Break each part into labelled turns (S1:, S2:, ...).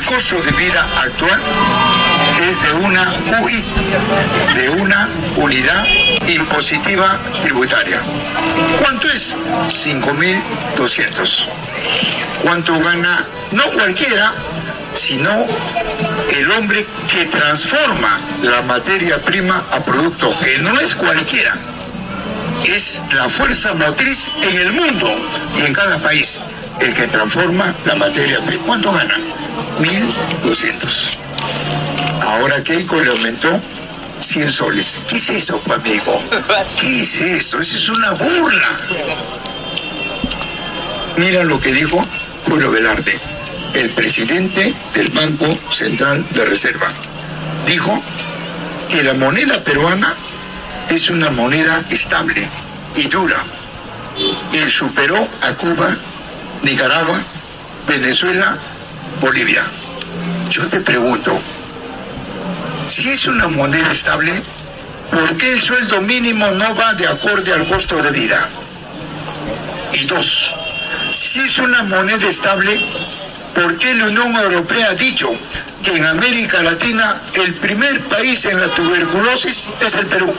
S1: costo de vida actual es de una UI, de una unidad impositiva tributaria. ¿Cuánto es? 5.200. ¿Cuánto gana? No cualquiera, sino el hombre que transforma la materia prima a producto, que no es cualquiera, es la fuerza motriz en el mundo y en cada país, el que transforma la materia prima. ¿Cuánto gana? 1.200. Ahora Keiko le aumentó 100 soles. ¿Qué es eso, amigo? ¿Qué es eso? Eso es una burla. Mira lo que dijo Julio Velarde, el presidente del Banco Central de Reserva. Dijo que la moneda peruana es una moneda estable y dura, y superó a Cuba, Nicaragua, Venezuela, Bolivia. Yo te pregunto, si es una moneda estable, ¿por qué el sueldo mínimo no va de acorde al costo de vida? Y dos, si es una moneda estable, ¿por qué la Unión Europea ha dicho que en América Latina el primer país en la tuberculosis es el Perú?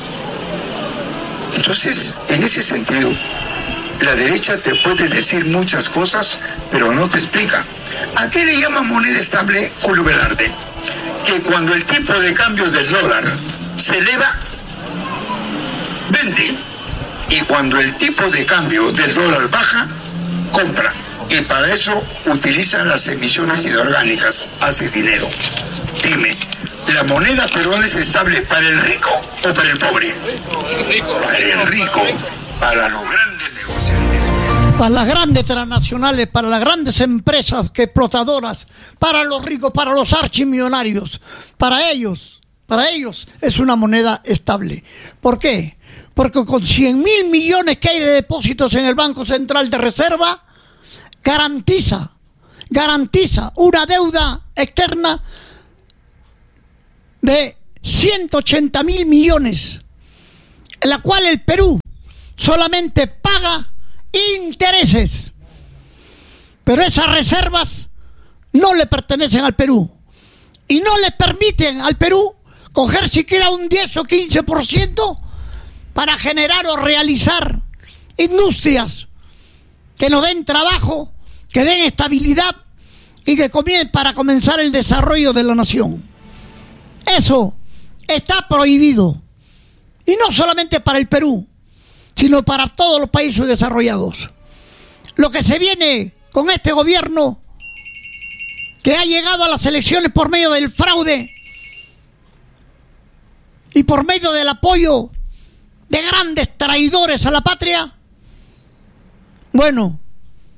S1: Entonces, en ese sentido, la derecha te puede decir muchas cosas, pero no te explica. ¿A qué le llama moneda estable Julio Velarde? Que cuando el tipo de cambio del dólar se eleva, vende. Y cuando el tipo de cambio del dólar baja, compra. Y para eso utilizan las emisiones inorgánicas, hace dinero. Dime, ¿la moneda peruana es estable para el rico o para el pobre? Para el rico, para los grandes negociantes.
S2: Para las grandes transnacionales, para las grandes empresas que explotadoras, para los ricos, para los archimillonarios. Para ellos es una moneda estable. ¿Por qué? Porque con 100.000 millones que hay de depósitos en el Banco Central de Reserva, garantiza una deuda externa de 180.000 millones, en la cual el Perú solamente paga intereses. Pero esas reservas no le pertenecen al Perú y no le permiten al Perú coger siquiera un 10 o 15% para generar o realizar industrias que nos den trabajo, que den estabilidad y que comiencen para comenzar el desarrollo de la nación. Eso está prohibido. Y no solamente para el Perú, sino para todos los países desarrollados. Lo que se viene con este gobierno, que ha llegado a las elecciones por medio del fraude y por medio del apoyo de grandes traidores a la patria, bueno,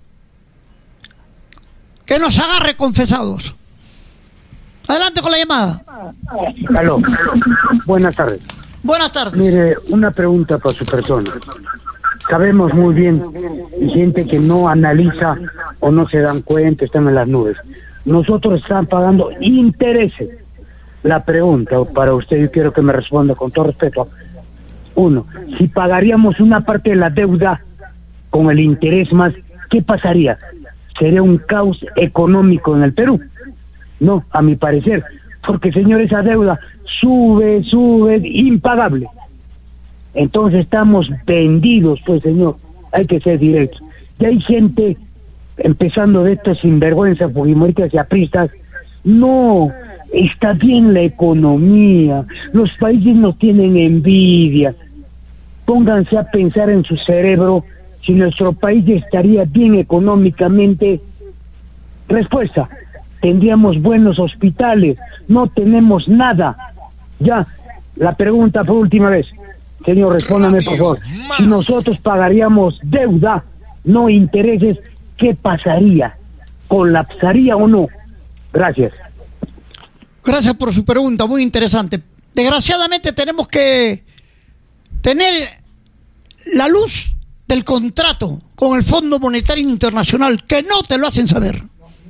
S2: que nos agarre confesados. Adelante con la llamada.
S3: Aló. Buenas tardes.
S2: Buenas tardes.
S3: Mire, una pregunta para su persona. Sabemos muy bien, hay gente que no analiza o no se dan cuenta, están en las nubes. Nosotros estamos pagando intereses. La pregunta para usted, yo quiero que me responda con todo respeto. Uno, si pagaríamos una parte de la deuda con el interés más, ¿qué pasaría? ¿Sería un caos económico en el Perú? No, a mi parecer, porque señor, esa deuda sube, impagable. Entonces estamos vendidos, pues señor, hay que ser directos. Y hay gente, empezando de estos sinvergüenzas, fujimoristas y apristas, no, está bien la economía, los países nos tienen envidia. Pónganse a pensar en su cerebro, si nuestro país estaría bien económicamente. Respuesta, tendríamos buenos hospitales, no tenemos nada. Ya, la pregunta por última vez. Señor, respóndame por favor. Si nosotros pagaríamos deuda, no intereses, ¿qué pasaría? ¿Colapsaría o no? Gracias.
S2: Gracias por su pregunta, muy interesante. Desgraciadamente tenemos que tener la luz del contrato con el Fondo Monetario Internacional, que no te lo hacen saber.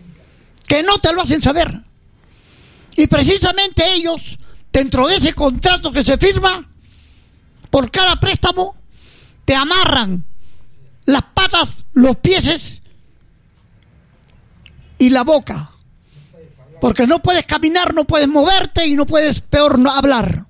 S2: Y precisamente ellos, dentro de ese contrato que se firma, por cada préstamo, te amarran las patas, los pies y la boca. Porque no puedes caminar, no puedes moverte y no puedes, peor, no hablar.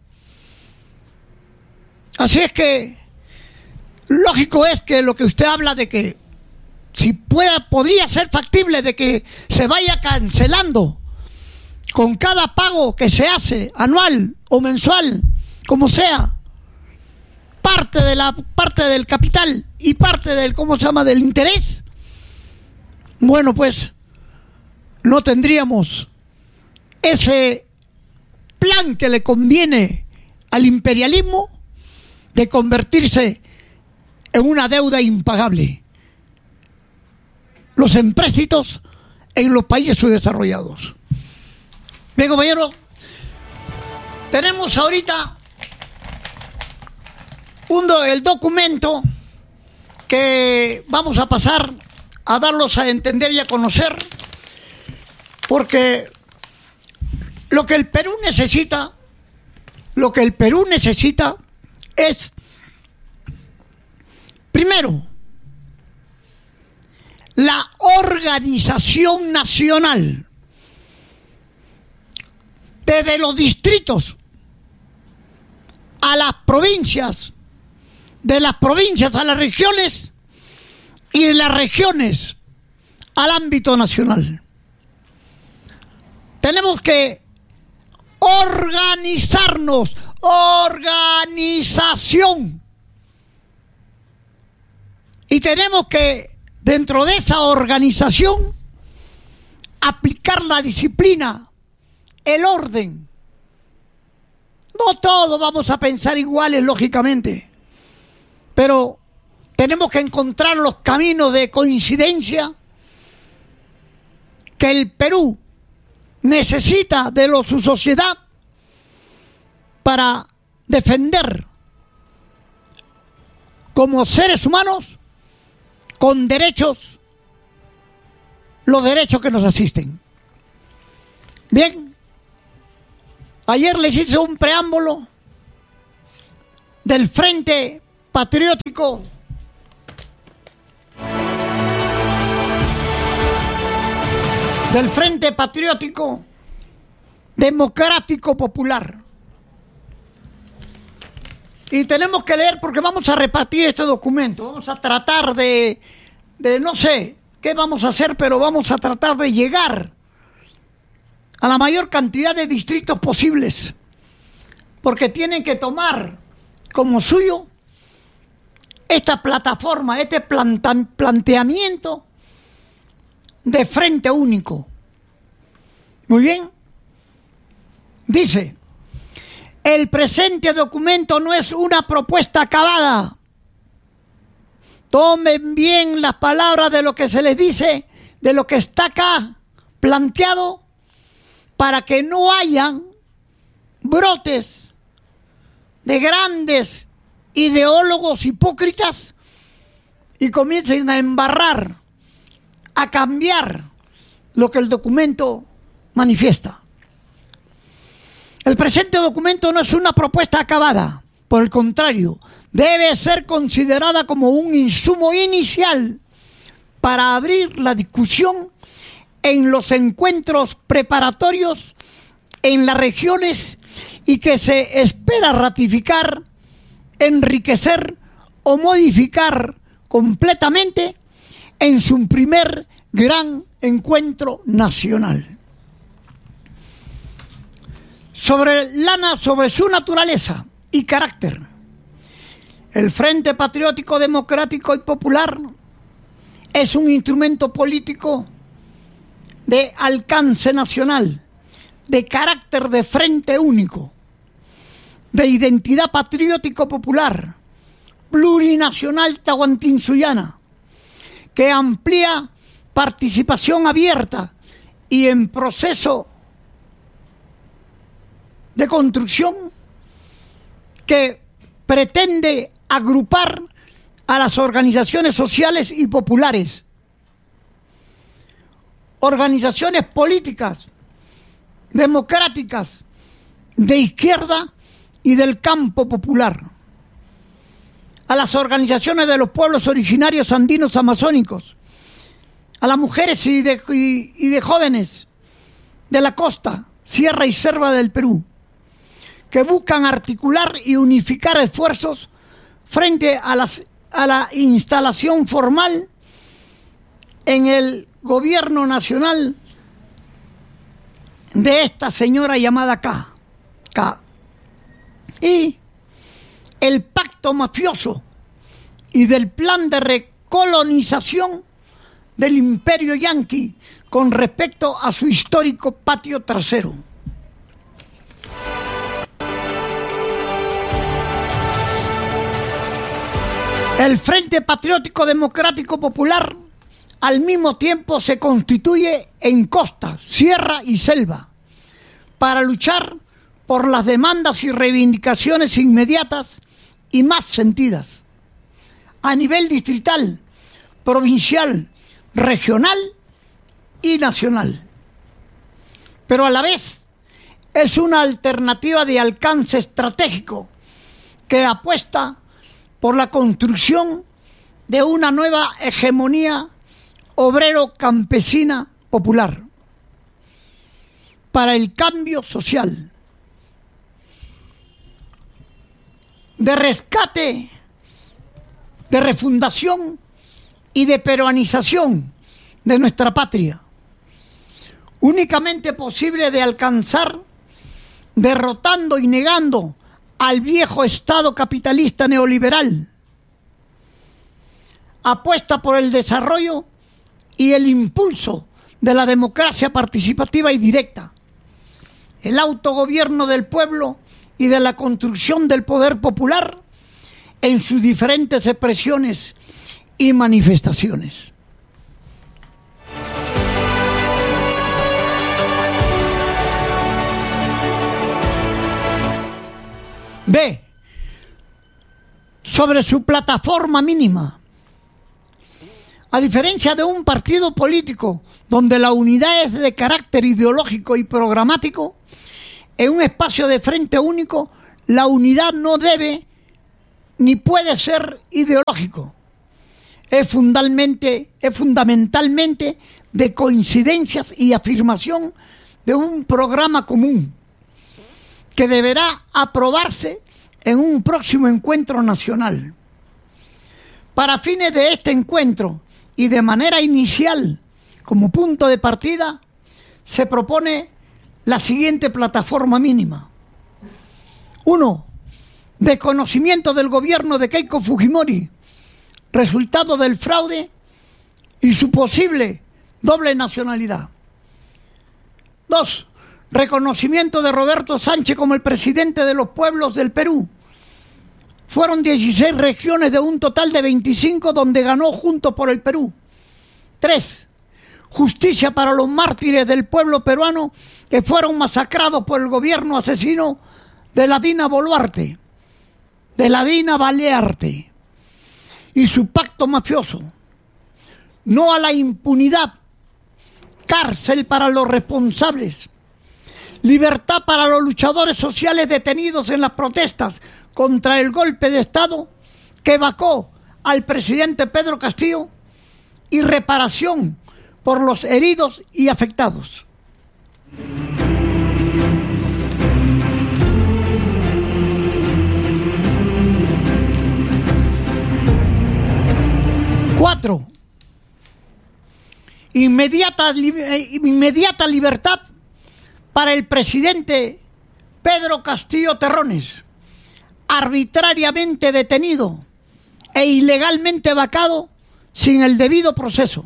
S2: Así es que lógico es que lo que usted habla de que si podría ser factible de que se vaya cancelando con cada pago que se hace, anual o mensual, como sea, parte del capital y parte del, del interés. Bueno, pues no tendríamos ese plan que le conviene al imperialismo de convertirse en una deuda impagable. Los empréstitos en los países subdesarrollados. Bien, compañero, tenemos ahorita el documento que vamos a pasar a darlos a entender y a conocer, porque lo que el Perú necesita es, primero, la organización nacional, desde los distritos a las provincias, de las provincias a las regiones y de las regiones al ámbito nacional. Tenemos que organizarnos, organización. Y tenemos que, dentro de esa organización, aplicar la disciplina, el orden. No todos vamos a pensar iguales, lógicamente, pero tenemos que encontrar los caminos de coincidencia que el Perú necesita de su sociedad para defender como seres humanos con derechos, los derechos que nos asisten. Bien, ayer les hice un preámbulo del Frente Patriótico Democrático Popular. Y tenemos que leer porque vamos a repartir este documento. Vamos a tratar de no sé qué vamos a hacer, pero vamos a tratar de llegar a la mayor cantidad de distritos posibles, porque tienen que tomar como suyo esta plataforma, este planteamiento de frente único. Muy bien. Dice: el presente documento no es una propuesta acabada. Tomen bien las palabras de lo que se les dice, de lo que está acá planteado, para que no hayan brotes de grandes ideólogos hipócritas y comiencen a embarrar, a cambiar lo que el documento manifiesta. El presente documento no es una propuesta acabada, por el contrario, debe ser considerada como un insumo inicial para abrir la discusión en los encuentros preparatorios en las regiones y que se espera ratificar, enriquecer o modificar completamente en su primer gran encuentro nacional. Sobre su naturaleza y carácter, el Frente Patriótico Democrático y Popular es un instrumento político de alcance nacional, de carácter de frente único, de identidad patriótico popular, plurinacional tahuantinsullana, que amplía participación abierta y en proceso de construcción, que pretende agrupar a las organizaciones sociales y populares, organizaciones políticas, democráticas, de izquierda y del campo popular, a las organizaciones de los pueblos originarios andinos amazónicos, a las mujeres y de jóvenes de la costa, sierra y selva del Perú, que buscan articular y unificar esfuerzos frente a la instalación formal en el gobierno nacional de esta señora llamada K. Y el pacto mafioso y del plan de recolonización del imperio yanqui con respecto a su histórico patio trasero. El Frente Patriótico Democrático Popular al mismo tiempo se constituye en costa, sierra y selva para luchar por las demandas y reivindicaciones inmediatas y más sentidas a nivel distrital, provincial, regional y nacional. Pero a la vez es una alternativa de alcance estratégico que apuesta por la construcción de una nueva hegemonía obrero-campesina popular para el cambio social, de rescate, de refundación y de peruanización de nuestra patria, únicamente posible de alcanzar derrotando y negando al viejo Estado capitalista neoliberal. Apuesta por el desarrollo y el impulso de la democracia participativa y directa, el autogobierno del pueblo y de la construcción del poder popular en sus diferentes expresiones y manifestaciones. B. Sobre su plataforma mínima. A diferencia de un partido político donde la unidad es de carácter ideológico y programático, en un espacio de frente único la unidad no debe ni puede ser ideológico. Es fundamentalmente de coincidencias y afirmación de un programa común que deberá aprobarse en un próximo encuentro nacional. Para fines de este encuentro y de manera inicial, como punto de partida, se propone la siguiente plataforma mínima. 1. Desconocimiento del gobierno de Keiko Fujimori, resultado del fraude y su posible doble nacionalidad. 2. Reconocimiento de Roberto Sánchez como el presidente de los pueblos del Perú. Fueron 16 regiones de un total de 25 donde ganó Juntos por el Perú. 3. Justicia para los mártires del pueblo peruano que fueron masacrados por el gobierno asesino de la Dina Boluarte, de la Dina Balearte y su pacto mafioso. No a la impunidad. Cárcel para los responsables. Libertad para los luchadores sociales detenidos en las protestas contra el golpe de Estado que vacó al presidente Pedro Castillo y reparación por los heridos y afectados. Cuatro. Inmediata libertad para el presidente Pedro Castillo Terrones, arbitrariamente detenido e ilegalmente vacado sin el debido proceso.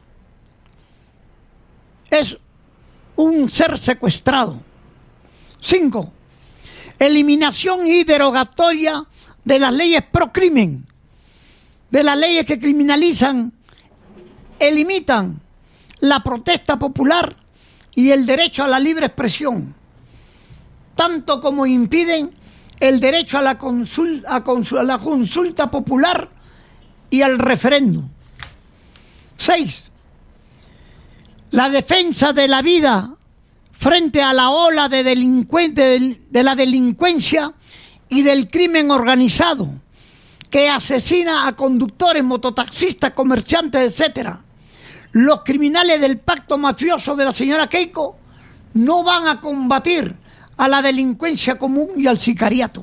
S2: Es un ser secuestrado. 5. Eliminación y derogatoria de las leyes pro crimen, de las leyes que criminalizan e limitan la protesta popular y el derecho a la libre expresión, tanto como impiden el derecho a la consulta popular y al referéndum. 6. La defensa de la vida frente a la ola de la delincuencia y del crimen organizado que asesina a conductores, mototaxistas, comerciantes, etc. Los criminales del pacto mafioso de la señora Keiko no van a combatir a la delincuencia común y al sicariato.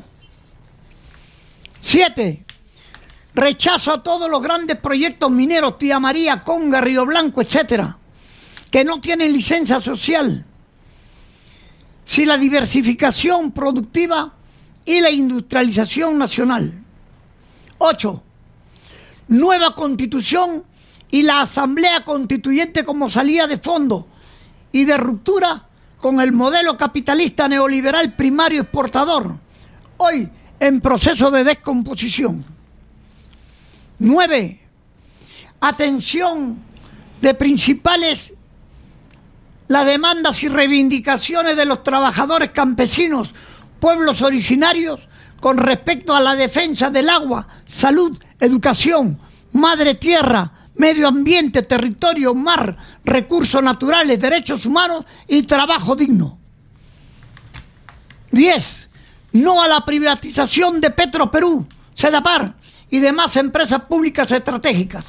S2: 7. Rechazo a todos los grandes proyectos mineros, Tía María, Conga, Río Blanco, etcétera, que no tienen licencia social. Si la diversificación productiva y la industrialización nacional. 8. Nueva constitución y la asamblea constituyente como salida de fondo y de ruptura con el modelo capitalista neoliberal primario exportador, hoy en proceso de descomposición. 9. Atención de principales las demandas y reivindicaciones de los trabajadores campesinos, pueblos originarios, con respecto a la defensa del agua, salud, educación, madre tierra, medio ambiente, territorio, mar, recursos naturales, derechos humanos y trabajo digno. 10. No a la privatización de Petroperú, Sedapar y demás empresas públicas estratégicas.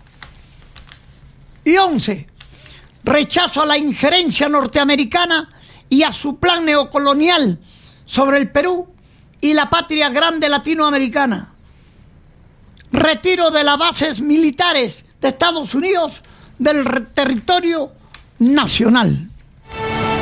S2: Y 11. Rechazo a la injerencia norteamericana y a su plan neocolonial sobre el Perú y la patria grande latinoamericana. Retiro de las bases militares de Estados Unidos del territorio nacional.